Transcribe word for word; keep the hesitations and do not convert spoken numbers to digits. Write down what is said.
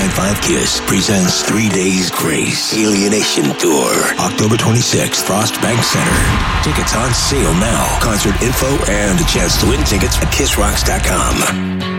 nine five KISS presents Three Days Grace Alienation Tour, October twenty-sixth, Frost Bank Center. Tickets on sale now. Concert info and a chance to win tickets at kiss rocks dot com.